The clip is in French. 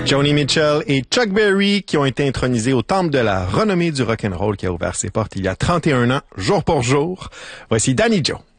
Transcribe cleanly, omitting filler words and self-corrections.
Joni Mitchell et Chuck Berry qui ont été intronisés au temple de la renommée du rock'n'roll qui a ouvert ses portes il y a 31 ans, jour pour jour. Voici Danny Joe.